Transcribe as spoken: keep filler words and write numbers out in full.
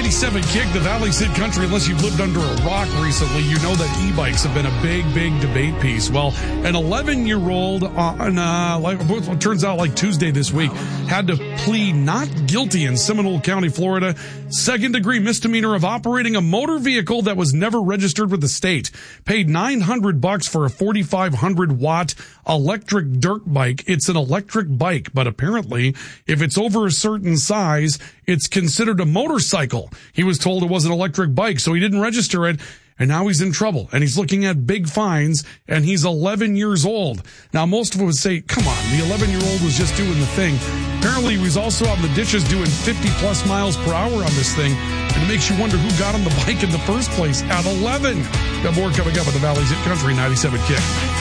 ninety-seven Kick, the Valley's Hit Country. Unless you've lived under a rock recently, you know that e-bikes have been a big, big debate piece. Well, an eleven-year-old on, uh, like, it turns out like Tuesday this week, had to plead not guilty in Seminole County, Florida. Second-degree misdemeanor of operating a motor vehicle that was never registered with the state. Paid nine hundred bucks for a forty-five hundred watt electric dirt bike. It's an electric bike, but apparently, if it's over a certain size, it's considered a motorcycle. He was told it was an electric bike, so he didn't register it, and now he's in trouble, and he's looking at big fines, and he's eleven years old. Now, most of us would say, come on, the eleven-year-old was just doing the thing. Apparently, he was also out in the ditches doing fifty-plus miles per hour on this thing, and it makes you wonder who got on the bike in the first place at eleven. Got more coming up on the Valley's Hit Country ninety-seven Kick.